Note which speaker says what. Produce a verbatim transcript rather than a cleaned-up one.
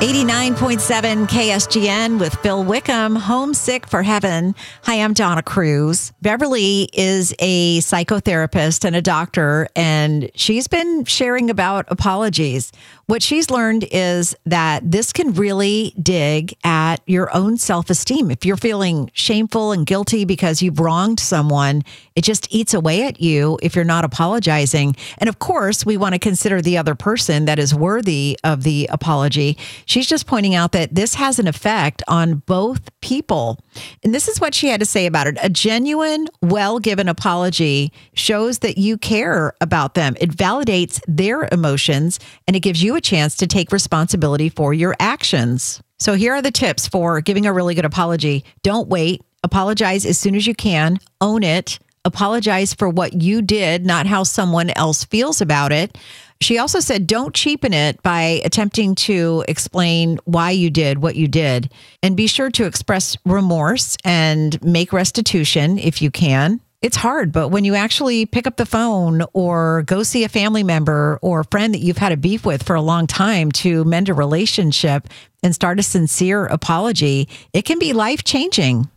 Speaker 1: eighty-nine point seven K S G N with Phil Wickham, Homesick for Heaven. Hi, I'm Donna Cruz. Beverly is a psychotherapist and a doctor, and she's been sharing about apologies. What she's learned is that this can really dig at your own self-esteem. If you're feeling shameful and guilty because you've wronged someone, it just eats away at you if you're not apologizing. And of course, we want to consider the other person that is worthy of the apology. She's just pointing out that this has an effect on both people. And this is what she had to say about it. A genuine, well-given apology shows that you care about them. It validates their emotions, and it gives you a chance to take responsibility for your actions. So here are the tips for giving a really good apology. Don't wait. Apologize as soon as you can. Own it. Apologize for what you did, not how someone else feels about it. She also said, don't cheapen it by attempting to explain why you did what you did. And be sure to express remorse and make restitution if you can. It's hard, but when you actually pick up the phone or go see a family member or a friend that you've had a beef with for a long time to mend a relationship and start a sincere apology, it can be life-changing.